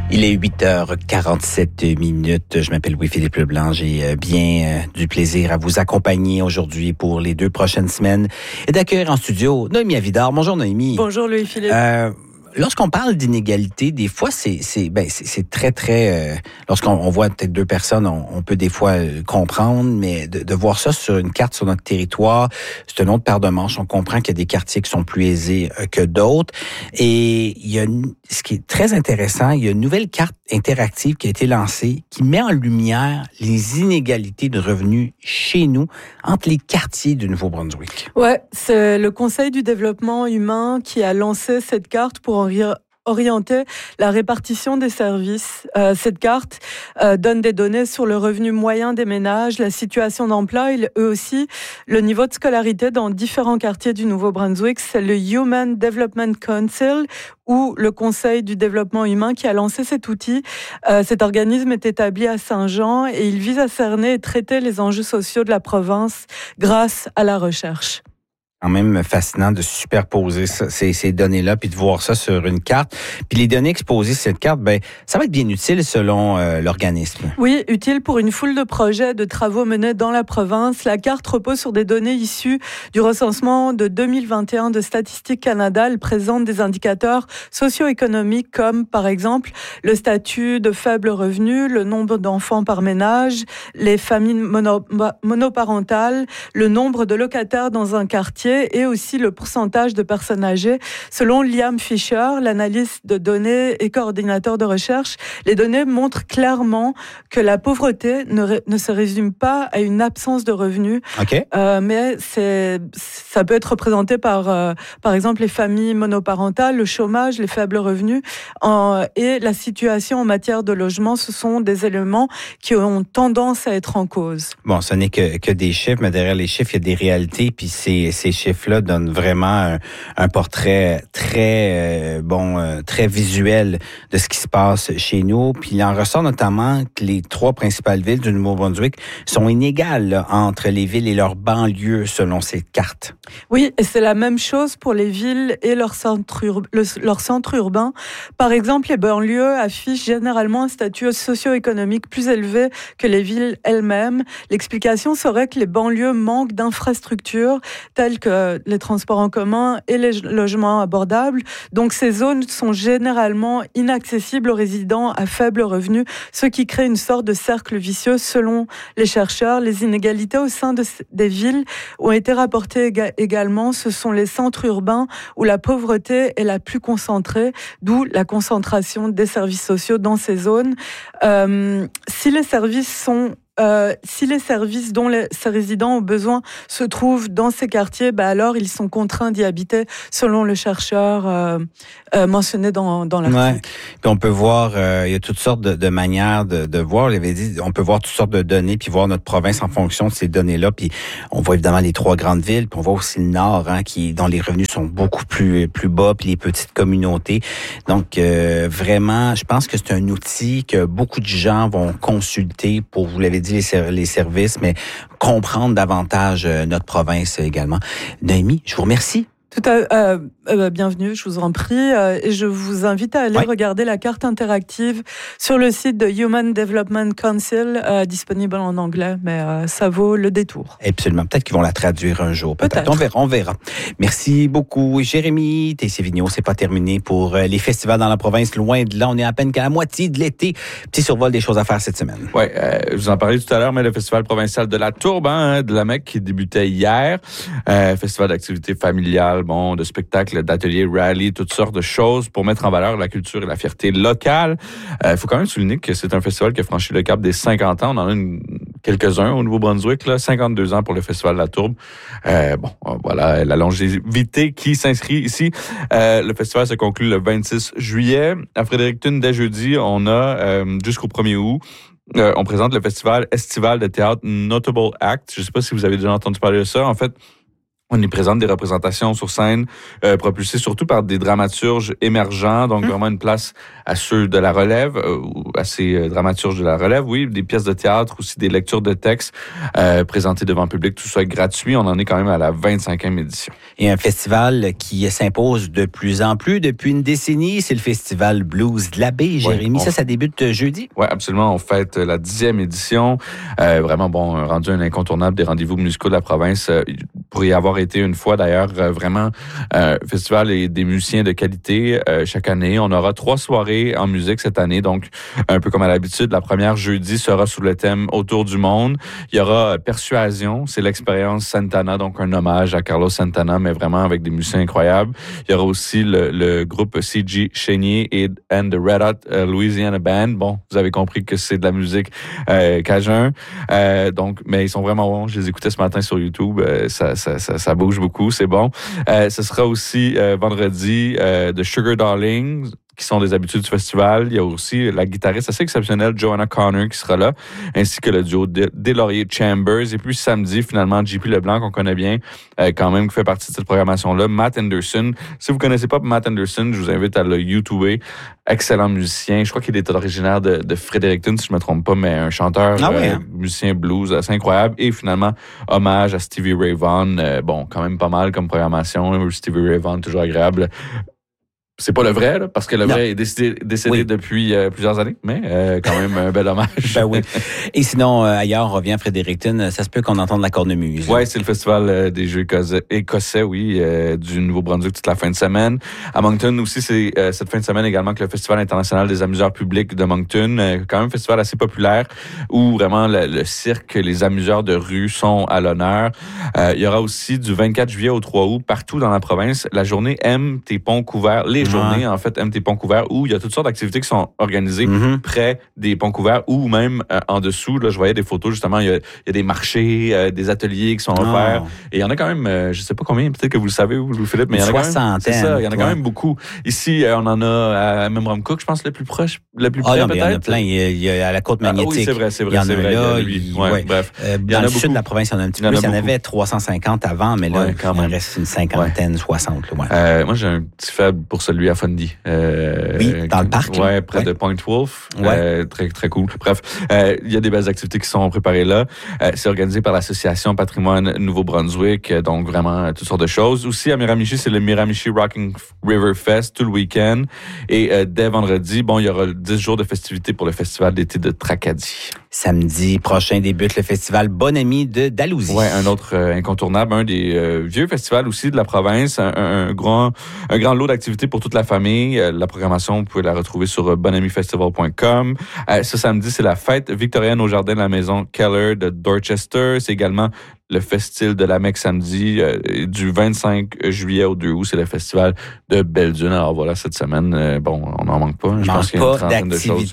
Il est 8h47. Je m'appelle Louis-Philippe Leblanc. J'ai bien du plaisir à vous accompagner aujourd'hui pour les 2 prochaines semaines et d'accueillir en studio Noémie Avidard. Bonjour Noémie. Bonjour Louis-Philippe. Lorsqu'on parle d'inégalité, des fois, c'est très, lorsqu'on voit peut-être 2 personnes, on peut des fois comprendre, mais de voir ça sur une carte sur notre territoire, c'est une autre paire de manches. On comprend qu'il y a des quartiers qui sont plus aisés que d'autres. Et il y a ce qui est très intéressant, il y a une nouvelle carte interactive qui a été lancée, qui met en lumière les inégalités de revenus chez nous, entre les quartiers du Nouveau-Brunswick. Ouais, c'est le Conseil du développement humain qui a lancé cette carte pour orienter la répartition des services. Cette carte donne des données sur le revenu moyen des ménages, la situation d'emploi et eux aussi le niveau de scolarité dans différents quartiers du Nouveau-Brunswick. C'est le Human Development Council ou le Conseil du développement humain qui a lancé cet outil. Cet organisme est établi à Saint-Jean et il vise à cerner et traiter les enjeux sociaux de la province grâce à la recherche. Quand même fascinant de superposer ces données-là puis de voir ça sur une carte. Puis les données exposées sur cette carte, ça va être bien utile selon l'organisme. Oui, utile pour une foule de projets, de travaux menés dans la province. La carte repose sur des données issues du recensement de 2021 de Statistique Canada. Elle présente des indicateurs socio-économiques comme, par exemple, le statut de faible revenu, le nombre d'enfants par ménage, les familles monoparentales, le nombre de locataires dans un quartier, et aussi le pourcentage de personnes âgées. Selon Liam Fisher, l'analyste de données et coordinateur de recherche, les données montrent clairement que la pauvreté ne se résume pas à une absence de revenus, mais ça peut être représenté par exemple les familles monoparentales, le chômage, les faibles revenus et la situation en matière de logement. Ce sont des éléments qui ont tendance à être en cause. Bon, ce n'est que des chiffres, mais derrière les chiffres, il y a des réalités, puis ces chiffres-là donnent vraiment un portrait très très visuel de ce qui se passe chez nous. Puis il en ressort notamment que les 3 principales villes du Nouveau-Brunswick sont inégales là, entre les villes et leurs banlieues selon cette carte. Oui, et c'est la même chose pour les villes et leurs centres urbains. Par exemple, les banlieues affichent généralement un statut socio-économique plus élevé que les villes elles-mêmes. L'explication serait que les banlieues manquent d'infrastructures telles que les transports en commun et les logements abordables. Donc, ces zones sont généralement inaccessibles aux résidents à faible revenu, ce qui crée une sorte de cercle vicieux selon les chercheurs. Les inégalités au sein des villes ont été rapportées également. Ce sont les centres urbains où la pauvreté est la plus concentrée, d'où la concentration des services sociaux dans ces zones. Si les services dont ces résidents ont besoin se trouvent dans ces quartiers, alors ils sont contraints d'y habiter, selon le chercheur mentionné dans l'article. Ouais. Puis on peut voir, il y a toutes sortes de manières de voir. Il avait dit, on peut voir toutes sortes de données, puis voir notre province en fonction de ces données-là. Puis on voit évidemment les 3 grandes villes, puis on voit aussi le Nord, dont les revenus sont beaucoup plus bas, puis les petites communautés. Donc vraiment, je pense que c'est un outil que beaucoup de gens vont consulter pour, vous l'avez dit, les services, mais comprendre davantage notre province également. Noémie, je vous remercie. Bienvenue, je vous en prie. Et je vous invite à aller regarder la carte interactive sur le site de Human Development Council, disponible en anglais, mais ça vaut le détour. Absolument. Peut-être qu'ils vont la traduire un jour. Peut-être. On verra. Merci beaucoup. Jérémy Tessier-Vigneault, c'est pas terminé pour les festivals dans la province. Loin de là, on est à peine qu'à la moitié de l'été. Petit survol des choses à faire cette semaine. Oui, je vous en parlais tout à l'heure, mais le festival provincial de la Tourbe, de la Mecque, qui débutait hier. Festival d'activités familiales, de spectacles, d'ateliers, rallyes, toutes sortes de choses pour mettre en valeur la culture et la fierté locale. Il faut quand même souligner que c'est un festival qui a franchi le cap des 50 ans. On en a quelques-uns au Nouveau-Brunswick, 52 ans pour le festival de la Tourbe. Voilà la longévité qui s'inscrit ici. Le festival se conclut le 26 juillet. À Fredericton, dès jeudi, on a jusqu'au 1er août. On présente le festival estival de théâtre Notable Act. Je ne sais pas si vous avez déjà entendu parler de ça. En fait, On y présente des représentations sur scène propulsées surtout par des dramaturges émergents, donc vraiment une place à ceux de la relève, ou à ces dramaturges de la relève, oui, des pièces de théâtre, aussi des lectures de textes présentées devant le public, tout ça est gratuit. On en est quand même à la 25e édition. Et un festival qui s'impose de plus en plus depuis une décennie, c'est le Festival Blues de la Baie, Jérémy. Ça débute jeudi? Oui, absolument. On fête la 10e édition. Vraiment, rendu un incontournable des rendez-vous musicaux de la province. Pour y avoir été une fois d'ailleurs, vraiment festival et des musiciens de qualité chaque année. On aura 3 soirées en musique cette année, donc un peu comme à l'habitude. La première jeudi sera sous le thème Autour du monde. Il y aura Persuasion, c'est l'expérience Santana, donc un hommage à Carlos Santana, mais vraiment avec des musiciens incroyables. Il y aura aussi le groupe C.G. Chénier and the Red Hot Louisiana Band. Bon, vous avez compris que c'est de la musique cajun. Donc, mais ils sont vraiment bons. Je les écoutais ce matin sur YouTube. Ça bouge beaucoup, c'est bon. Ce sera aussi vendredi The Sugar Darlings, qui sont des habitudes du festival. Il y a aussi la guitariste assez exceptionnelle Joanna Connor qui sera là, ainsi que le duo des Lauriers Chambers. Et puis samedi, finalement, JP Leblanc, qu'on connaît bien, quand même, qui fait partie de cette programmation-là. Matt Anderson. Si vous connaissez pas Matt Anderson, je vous invite à le YouTuber. Excellent musicien. Je crois qu'il est originaire de Fredericton, si je me trompe pas, mais un chanteur, musicien blues assez incroyable. Et finalement, hommage à Stevie Ray Vaughan. Quand même pas mal comme programmation. Stevie Ray Vaughan, toujours agréable. C'est pas le vrai, là, parce que le vrai est décédé depuis plusieurs années, mais quand même un bel hommage. Ben oui. Et sinon, ailleurs, on revient à Fredericton. Ça se peut qu'on entende la cornemuse. Oui, c'est le festival des Jeux écossais, oui, du Nouveau-Brunswick toute la fin de semaine. À Moncton aussi, c'est cette fin de semaine également que le Festival international des amuseurs publics de Moncton. Quand même un festival assez populaire où vraiment le cirque, les amuseurs de rue sont à l'honneur. Il y aura aussi du 24 juillet au 3 août, partout dans la province, la journée M tes ponts couverts. Les journées, en fait, MT Ponts couverts, où il y a toutes sortes d'activités qui sont organisées près des ponts couverts ou même en dessous. Là, je voyais des photos, justement, il y a des marchés, des ateliers qui sont offerts. Et il y en a quand même, je sais pas combien, peut-être que vous le savez, Louis-Philippe, mais il y en a quand même. C'est ça, il y en a quand même beaucoup. Ici, on en a à Memramcook, je pense, le plus proche, le plus près, peut-être. Il y en a plein. Il y a à la côte magnétique. Oui, c'est vrai. Il y en a là. Bref. Dans le sud de la province, il y en a un petit peu plus. Il y en avait 350 avant, mais là, il en reste une cinquantaine, 60. Moi, j'ai un petit faible pour celui à Fundy. Oui, dans le parc. Oui, près de Point Wolf. Très, très cool. Bref, il y a des belles activités qui sont préparées là. C'est organisé par l'Association Patrimoine Nouveau-Brunswick, donc vraiment toutes sortes de choses. Aussi, à Miramichi, c'est le Miramichi Rocking River Fest tout le week-end. Et dès vendredi, il y aura 10 jours de festivités pour le Festival d'été de Tracadie. Samedi prochain débute le festival Bon Ami de Dalhousie. Oui, un autre incontournable, un des vieux festivals aussi de la province, un grand lot d'activités pour toute la famille. La programmation, vous pouvez la retrouver sur bonamifestival.com. Ce samedi, c'est la fête victorienne au jardin de la maison Keller de Dorchester. C'est également le Festil de la Mecque samedi du 25 juillet au 2 août. C'est le festival de Belle-Dune. Alors voilà, cette semaine, on n'en manque pas. Je pense qu'il y a une trentaine de choses.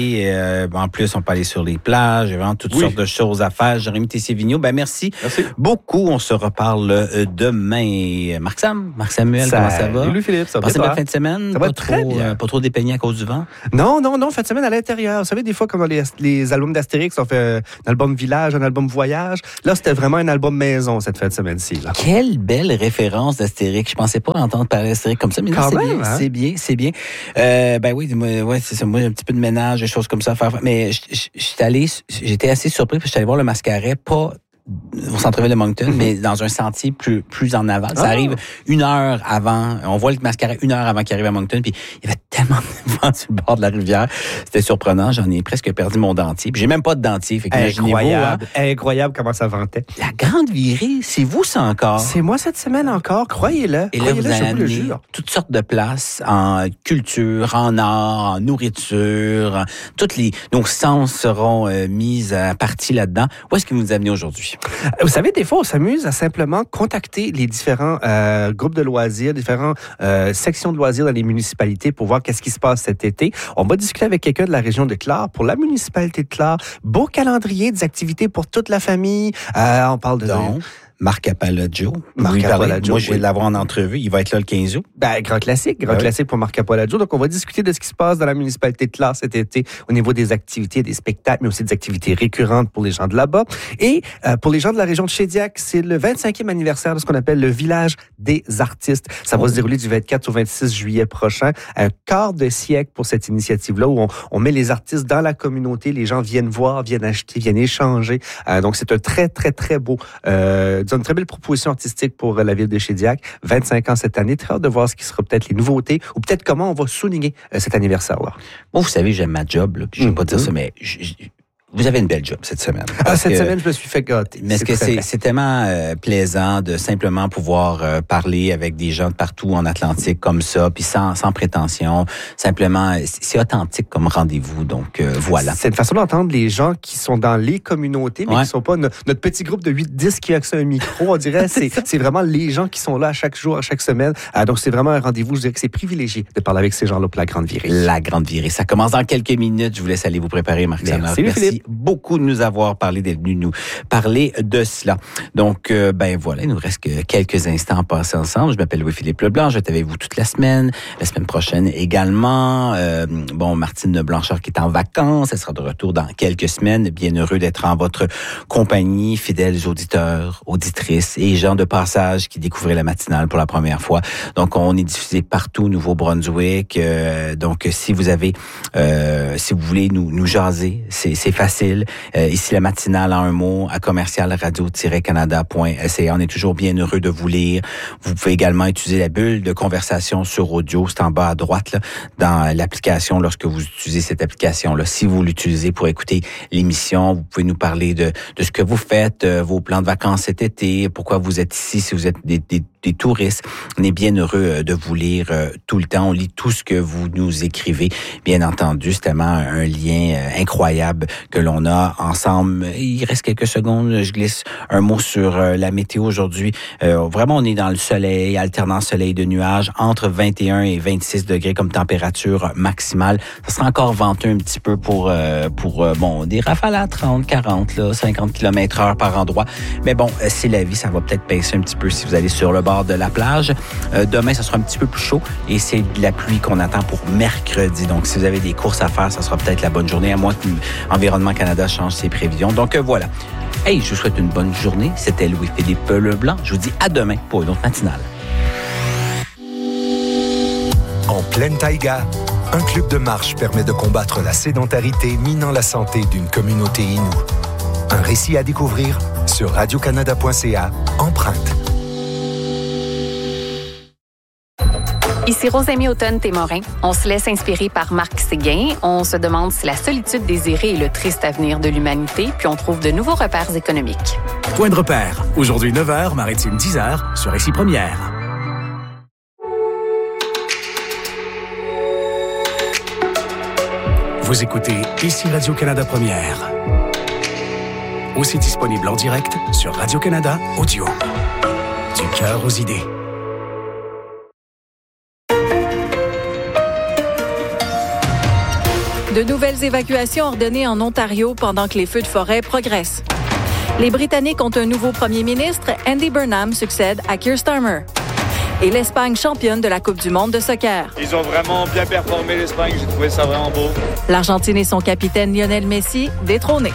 En plus, on peut aller sur les plages. Il y a vraiment toutes sortes de choses à faire. Jérémy Tessier-Vigneault, merci beaucoup. On se reparle demain. Marc Samuel, comment ça va? Salut Philippe, ça va bien? Passez une belle fin de semaine? Ça va très bien. Pas trop dépeigné à cause du vent? Non, fin de semaine à l'intérieur. Vous savez, des fois, comme dans les albums d'Astérix, on fait un album village, un album voyage. Là, c'était vraiment un album maison cette fin de semaine-ci. Là. Quelle belle référence d'Astérix. Je pensais pas entendre parler d'Astérix comme ça, mais quand non, même, c'est bien. C'est ça. Moi, un petit peu de ménage, des choses comme ça à faire. Mais j'étais assez surpris parce que j'étais allé voir le Mascaret, pas au centre-ville de Moncton, mais dans un sentier plus en aval. Ça arrive 1 heure avant. On voit le Mascaret 1 heure avant qu'il arrive à Moncton, puis il y avait tellement de vent sur le bord de la rivière. C'était surprenant. J'en ai presque perdu mon dentier. Puis j'ai même pas de dentier. Fait incroyable. Incroyable comment ça ventait. La grande virée, c'est vous ça encore? C'est moi cette semaine encore, croyez-le. Et là, vous allez amener toutes sortes de places en culture, en art, en nourriture. Nos sens seront mis à partie là-dedans. Où est-ce que vous nous amenez aujourd'hui? Vous savez, des fois, on s'amuse à simplement contacter les différents groupes de loisirs, différentes sections de loisirs dans les municipalités pour voir qu'est-ce qui se passe cet été. On va discuter avec quelqu'un de la région de Clare pour la municipalité de Clare. Beau calendrier des activités pour toute la famille. On parle de Marc Apalaggio. Moi, je vais l'avoir en entrevue. Il va être là le 15 août. Grand classique pour Marc Apalaggio. Donc, on va discuter de ce qui se passe dans la municipalité de Clare cet été au niveau des activités, des spectacles, mais aussi des activités récurrentes pour les gens de là-bas. Et pour les gens de la région de Shediac, c'est le 25e anniversaire de ce qu'on appelle le Village des artistes. Ça va se dérouler du 24 au 26 juillet prochain. Un quart de siècle pour cette initiative-là où on met les artistes dans la communauté. Les gens viennent voir, viennent acheter, viennent échanger. Donc, c'est un très, très, très beau... une très belle proposition artistique pour la ville de Shediac. 25 ans cette année. Très hâte de voir ce qui sera peut-être les nouveautés ou peut-être comment on va souligner cet anniversaire-là. Moi, vous savez, j'aime ma job. Là, puis je ne vais pas dire ça, mais vous avez une belle job cette semaine. Cette semaine, je me suis fait gâter. Mais c'est tellement plaisant de simplement pouvoir parler avec des gens de partout en Atlantique comme ça, puis sans prétention. Simplement, c'est authentique comme rendez-vous. Donc, voilà. C'est une façon d'entendre les gens qui sont dans les communautés, mais qui ne sont pas notre petit groupe de 8-10 qui a accès à un micro. On dirait c'est vraiment les gens qui sont là à chaque jour, à chaque semaine. Donc, c'est vraiment un rendez-vous. Je dirais que c'est privilégié de parler avec ces gens-là pour la Grande Virée. La Grande Virée. Ça commence dans quelques minutes. Je vous laisse aller vous préparer, Marc Samard. Merci beaucoup de nous avoir parlé, d'être venu nous parler de cela. Donc, voilà, il nous reste que quelques instants à passer ensemble. Je m'appelle Louis-Philippe Leblanc, je vais être avec vous toute la semaine prochaine également. Martine Blanchard qui est en vacances, elle sera de retour dans quelques semaines. Bien heureux d'être en votre compagnie, fidèles auditeurs, auditrices et gens de passage qui découvraient la matinale pour la première fois. Donc, on est diffusé partout au Nouveau-Brunswick. Donc, si vous voulez nous jaser, c'est facile. Ici, la matinale en un mot, à commercialradio-canada.ca. On est toujours bien heureux de vous lire. Vous pouvez également utiliser la bulle de conversation sur audio. C'est en bas à droite, là, dans l'application, lorsque vous utilisez cette application-là. Si vous l'utilisez pour écouter l'émission, vous pouvez nous parler de ce que vous faites, vos plans de vacances cet été, pourquoi vous êtes ici, si vous êtes des touristes. On est bien heureux de vous lire tout le temps. On lit tout ce que vous nous écrivez. Bien entendu, c'est tellement un lien incroyable que l'on a ensemble. Il reste quelques secondes. Je glisse un mot sur la météo aujourd'hui. Vraiment, on est dans le soleil, alternant soleil de nuages, entre 21 et 26 degrés comme température maximale. Ça sera encore venteux un petit peu pour des rafales à 30, 40, 50 km/h par endroit. Mais bon, c'est la vie. Ça va peut-être baisser un petit peu si vous allez sur le bord de la plage. Demain, ça sera un petit peu plus chaud et c'est de la pluie qu'on attend pour mercredi. Donc, si vous avez des courses à faire, ça sera peut-être la bonne journée, à moins que Environnement Canada change ses prévisions. Donc, voilà. Hey, je vous souhaite une bonne journée. C'était Louis-Philippe Leblanc. Je vous dis à demain pour une autre matinale. En pleine taïga, un club de marche permet de combattre la sédentarité minant la santé d'une communauté inoue. Un récit à découvrir sur radiocanada.ca. Empreinte. Ici Rosemée Automne-Témorin. On se laisse inspirer par Marc Séguin. On se demande si la solitude désirée est le triste avenir de l'humanité, puis on trouve de nouveaux repères économiques. Point de repère. Aujourd'hui 9h, Maritime 10h, sur Récit Première. Vous écoutez Ici Radio-Canada Première. Aussi disponible en direct sur Radio-Canada Audio. Du cœur aux idées. De nouvelles évacuations ordonnées en Ontario pendant que les feux de forêt progressent. Les Britanniques ont un nouveau premier ministre. Andy Burnham succède à Keir Starmer. Et l'Espagne championne de la Coupe du monde de soccer. Ils ont vraiment bien performé, l'Espagne. J'ai trouvé ça vraiment beau. L'Argentine et son capitaine Lionel Messi détrônés.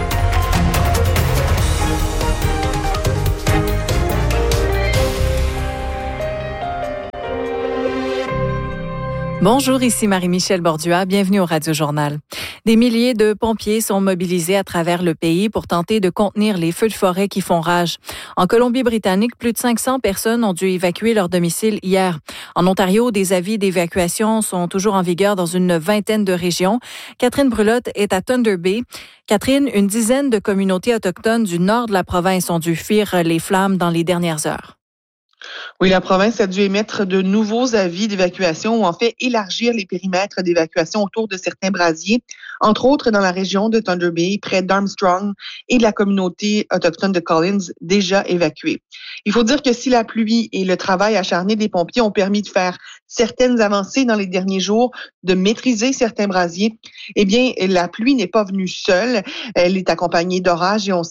Bonjour, ici Marie-Michel Bordua. Bienvenue au Radio-Journal. Des milliers de pompiers sont mobilisés à travers le pays pour tenter de contenir les feux de forêt qui font rage. En Colombie-Britannique, plus de 500 personnes ont dû évacuer leur domicile hier. En Ontario, des avis d'évacuation sont toujours en vigueur dans une vingtaine de régions. Catherine Brulotte est à Thunder Bay. Catherine, une dizaine de communautés autochtones du nord de la province ont dû fuir les flammes dans les dernières heures. Oui, la province a dû émettre de nouveaux avis d'évacuation ou en fait élargir les périmètres d'évacuation autour de certains brasiers, entre autres dans la région de Thunder Bay, près d'Armstrong et de la communauté autochtone de Collins, déjà évacuée. Il faut dire que si la pluie et le travail acharné des pompiers ont permis de faire certaines avancées dans les derniers jours, de maîtriser certains brasiers, eh bien, la pluie n'est pas venue seule. Elle est accompagnée d'orages et on sait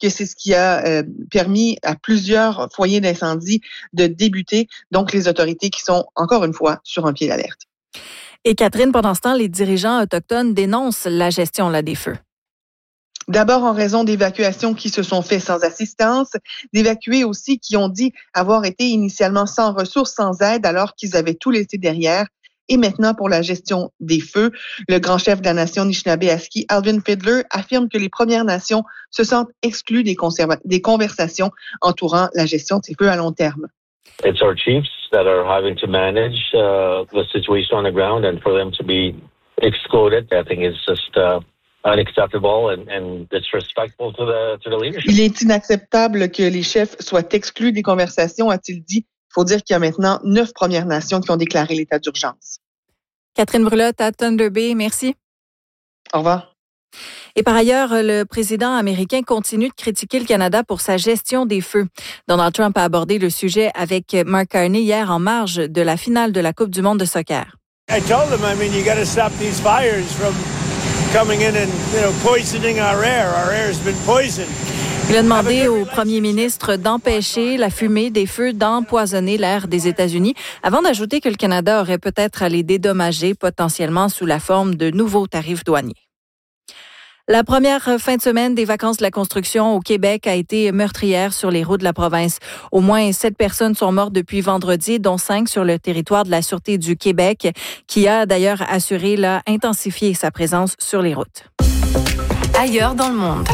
que c'est ce qui a permis à plusieurs foyers d'incendie de débuter. Donc, les autorités qui sont, encore une fois, sur un pied d'alerte. Et Catherine, pendant ce temps, les dirigeants autochtones dénoncent la gestion des feux. D'abord en raison d'évacuations qui se sont faites sans assistance, d'évacués aussi qui ont dit avoir été initialement sans ressources, sans aide, alors qu'ils avaient tout laissé derrière. Et maintenant, pour la gestion des feux, le grand chef de la nation Anishinaabe-Aski, Alvin Fiddler, affirme que les Premières Nations se sentent exclues des conversations entourant la gestion de ces feux à long terme. It's our chiefs that are having to manage the situation on the ground, and for them to be excluded, I think is just unacceptable and disrespectful to the leadership. Il est inacceptable que les chefs soient exclus des conversations, a-t-il dit. Il faut dire qu'il y a maintenant 9 Premières Nations qui ont déclaré l'état d'urgence. Catherine Brulotte à Thunder Bay, merci. Au revoir. Et par ailleurs, le président américain continue de critiquer le Canada pour sa gestion des feux. Donald Trump a abordé le sujet avec Mark Carney hier en marge de la finale de la Coupe du monde de soccer. I told him, you got to stop these fires from coming in and, poisoning our air. Our air has been poisoned. Il a demandé au premier ministre d'empêcher la fumée des feux d'empoisonner l'air des États-Unis, avant d'ajouter que le Canada aurait peut-être à les dédommager potentiellement sous la forme de nouveaux tarifs douaniers. La première fin de semaine des vacances de la construction au Québec a été meurtrière sur les routes de la province. Au moins 7 personnes sont mortes depuis vendredi, dont 5 sur le territoire de la Sûreté du Québec, qui a d'ailleurs assuré intensifier sa présence sur les routes. Ailleurs dans le monde.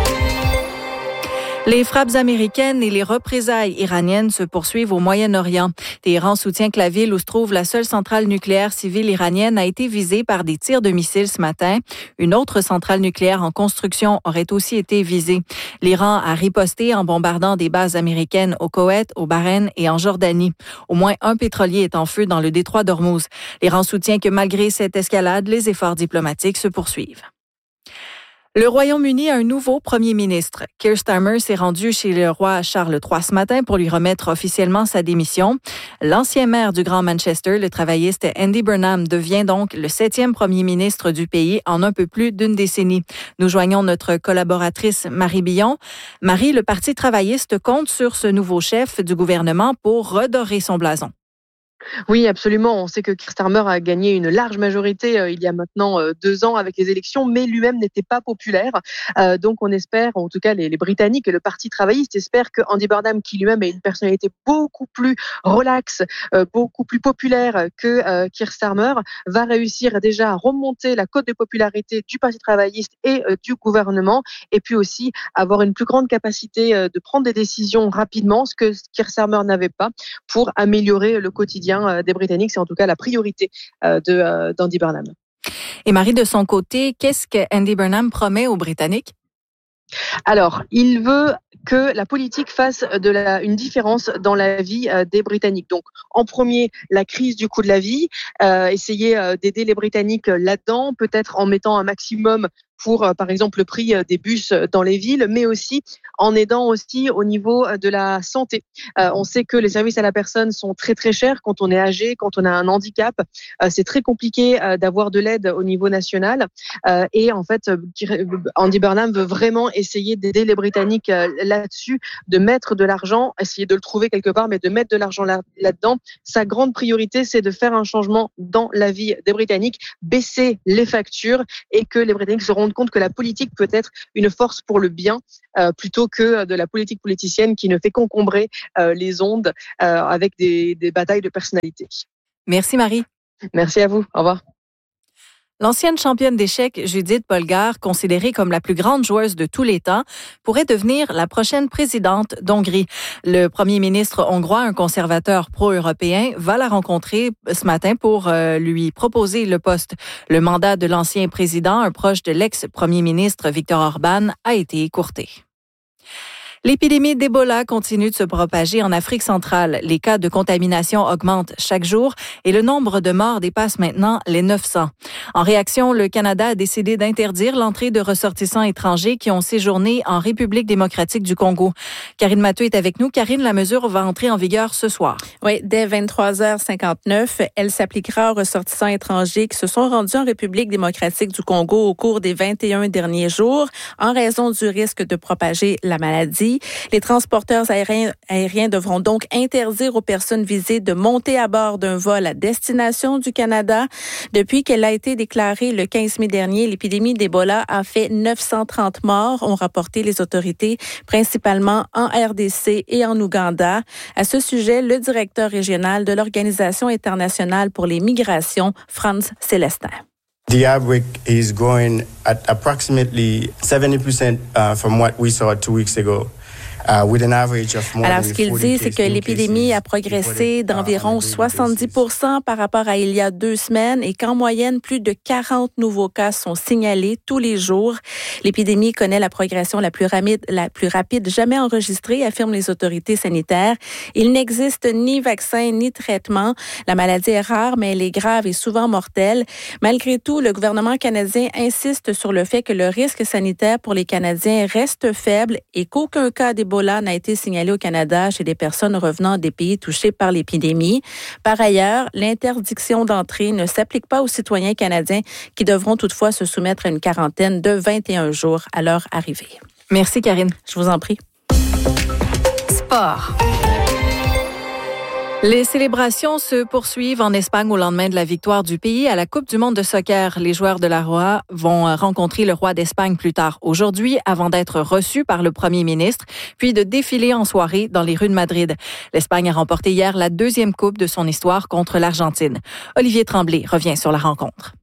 Les frappes américaines et les représailles iraniennes se poursuivent au Moyen-Orient. Téhéran soutient que la ville où se trouve la seule centrale nucléaire civile iranienne a été visée par des tirs de missiles ce matin. Une autre centrale nucléaire en construction aurait aussi été visée. L'Iran a riposté en bombardant des bases américaines au Koweït, au Bahreïn et en Jordanie. Au moins un pétrolier est en feu dans le détroit d'Ormuz. L'Iran soutient que malgré cette escalade, les efforts diplomatiques se poursuivent. Le Royaume-Uni a un nouveau premier ministre. Keir Starmer s'est rendu chez le roi Charles III ce matin pour lui remettre officiellement sa démission. L'ancien maire du Grand Manchester, le travailliste Andy Burnham, devient donc le 7e premier ministre du pays en un peu plus d'une décennie. Nous joignons notre collaboratrice Marie Billon. Marie, le Parti travailliste compte sur ce nouveau chef du gouvernement pour redorer son blason. Oui, absolument. On sait que Keir Starmer a gagné une large majorité il y a maintenant 2 ans avec les élections, mais lui-même n'était pas populaire. Donc on espère, en tout cas les Britanniques et le Parti travailliste espèrent que Andy Burnham, qui lui-même est une personnalité beaucoup plus relaxe, beaucoup plus populaire que Keir Starmer, va réussir déjà à remonter la cote de popularité du Parti travailliste et du gouvernement, et puis aussi avoir une plus grande capacité de prendre des décisions rapidement, ce que Keir Starmer n'avait pas, pour améliorer le quotidien des Britanniques. C'est en tout cas la priorité d'Andy Burnham. Et Marie, de son côté, qu'est-ce que Andy Burnham promet aux Britanniques? Alors, il veut que la politique fasse une différence dans la vie des Britanniques. Donc, en premier, la crise du coût de la vie, essayer d'aider les Britanniques là-dedans, peut-être en mettant un maximum pour, par exemple, le prix des bus dans les villes, mais aussi en aidant aussi au niveau de la santé. On sait que les services à la personne sont très très chers quand on est âgé, quand on a un handicap. C'est très compliqué d'avoir de l'aide au niveau national. Et en fait, Andy Burnham veut vraiment essayer d'aider les Britanniques là-dessus, de mettre de l'argent, essayer de le trouver quelque part, mais de mettre de l'argent là-dedans. Sa grande priorité, c'est de faire un changement dans la vie des Britanniques, baisser les factures et que les Britanniques se rendent compte que la politique peut être une force pour le bien plutôt que de la politique politicienne qui ne fait qu'encombrer les ondes avec des batailles de personnalité. Merci Marie. Merci à vous. Au revoir. L'ancienne championne d'échecs Judith Polgar, considérée comme la plus grande joueuse de tous les temps, pourrait devenir la prochaine présidente d'Hongrie. Le premier ministre hongrois, un conservateur pro-européen, va la rencontrer ce matin pour lui proposer le poste. Le mandat de l'ancien président, un proche de l'ex-premier ministre Viktor Orban, a été écourté. L'épidémie d'Ebola continue de se propager en Afrique centrale. Les cas de contamination augmentent chaque jour et le nombre de morts dépasse maintenant les 900. En réaction, le Canada a décidé d'interdire l'entrée de ressortissants étrangers qui ont séjourné en République démocratique du Congo. Karine Mathieu est avec nous. Karine, la mesure va entrer en vigueur ce soir. Oui, dès 23h59, elle s'appliquera aux ressortissants étrangers qui se sont rendus en République démocratique du Congo au cours des 21 derniers jours en raison du risque de propager la maladie. Les transporteurs aériens devront donc interdire aux personnes visées de monter à bord d'un vol à destination du Canada. Depuis qu'elle a été déclarée le 15 mai dernier, l'épidémie d'Ebola a fait 930 morts, ont rapporté les autorités, principalement en RDC et en Ouganda. À ce sujet, le directeur régional de l'Organisation internationale pour les migrations, Franz Célestin. The outbreak is going at approximately 70% from what we saw 2 weeks ago. Alors, ce qu'il dit, c'est que l'épidémie a progressé d'environ 70% par rapport à il y a 2 semaines et qu'en moyenne, plus de 40 nouveaux cas sont signalés tous les jours. L'épidémie connaît la progression la plus rapide jamais enregistrée, affirment les autorités sanitaires. Il n'existe ni vaccin ni traitement. La maladie est rare, mais elle est grave et souvent mortelle. Malgré tout, le gouvernement canadien insiste sur le fait que le risque sanitaire pour les Canadiens reste faible et qu'aucun cas d'Ebola n'a été signalé au Canada chez des personnes revenant des pays touchés par l'épidémie. Par ailleurs, l'interdiction d'entrée ne s'applique pas aux citoyens canadiens qui devront toutefois se soumettre à une quarantaine de 21 jours à leur arrivée. Merci, Karine. Je vous en prie. Sport. Les célébrations se poursuivent en Espagne au lendemain de la victoire du pays à la Coupe du monde de soccer. Les joueurs de la Roja vont rencontrer le roi d'Espagne plus tard aujourd'hui avant d'être reçus par le premier ministre, puis de défiler en soirée dans les rues de Madrid. L'Espagne a remporté hier la 2e coupe de son histoire contre l'Argentine. Olivier Tremblay revient sur la rencontre.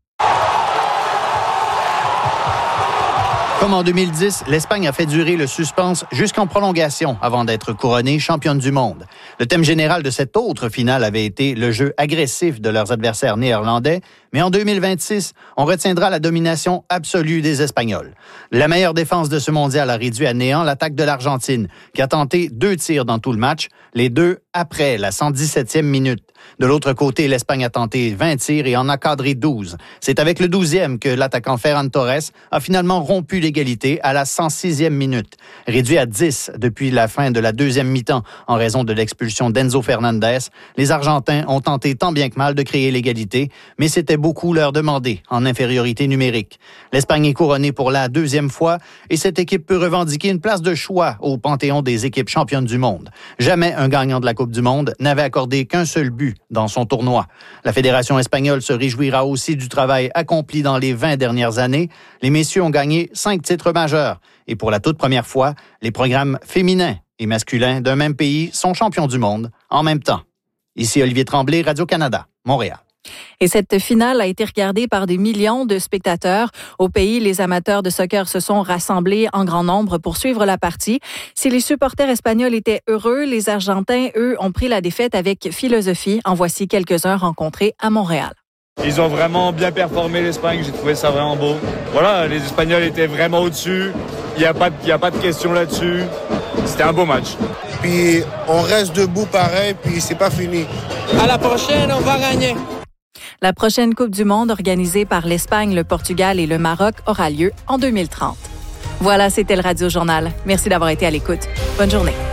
Comme en 2010, l'Espagne a fait durer le suspense jusqu'en prolongation avant d'être couronnée championne du monde. Le thème général de cette autre finale avait été le jeu agressif de leurs adversaires néerlandais, mais en 2026, on retiendra la domination absolue des Espagnols. La meilleure défense de ce mondial a réduit à néant l'attaque de l'Argentine, qui a tenté 2 tirs dans tout le match, les 2 après la 117e minute. De l'autre côté, l'Espagne a tenté 20 tirs et en a cadré 12. C'est avec le 12e que l'attaquant Ferran Torres a finalement rompu l'égalité à la 106e minute. Réduit à 10 depuis la fin de la 2e mi-temps en raison de l'expulsion d'Enzo Fernandez, les Argentins ont tenté tant bien que mal de créer l'égalité, mais c'était beaucoup leur demander en infériorité numérique. L'Espagne est couronnée pour la 2e fois et cette équipe peut revendiquer une place de choix au panthéon des équipes championnes du monde. Jamais un gagnant de la Coupe du monde n'avait accordé qu'un seul but dans son tournoi. La Fédération espagnole se réjouira aussi du travail accompli dans les 20 dernières années. Les messieurs ont gagné 5 titres majeurs et pour la toute première fois, les programmes féminins et masculins d'un même pays sont champions du monde en même temps. Ici Olivier Tremblay, Radio-Canada, Montréal. Et cette finale a été regardée par des millions de spectateurs. Au pays, les amateurs de soccer se sont rassemblés en grand nombre pour suivre la partie. Si les supporters espagnols étaient heureux, les Argentins, eux, ont pris la défaite avec philosophie. En voici quelques-uns rencontrés à Montréal. Ils ont vraiment bien performé, l'Espagne. J'ai trouvé ça vraiment beau. Voilà, les Espagnols étaient vraiment au-dessus. Il n'y a pas de question là-dessus. C'était un beau match. Puis on reste debout pareil, puis c'est pas fini. À la prochaine, on va gagner. La prochaine Coupe du monde organisée par l'Espagne, le Portugal et le Maroc aura lieu en 2030. Voilà, c'était le Radio Journal. Merci d'avoir été à l'écoute. Bonne journée.